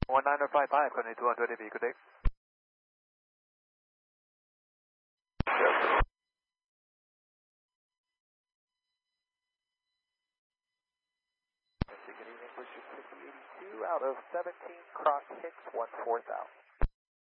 1955, going to 220 vehicle day. Good evening, English 5082 out of 17, cross Hicks 14,000.